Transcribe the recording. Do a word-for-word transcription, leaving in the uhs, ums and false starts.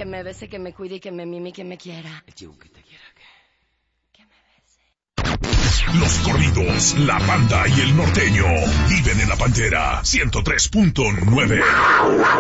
que me bese, que me cuide y que me mime y que me quiera. El chico que te quiera, ¿qué? Que me bese. Los corridos, la banda y el norteño viven en La Pantera ciento tres punto nueve.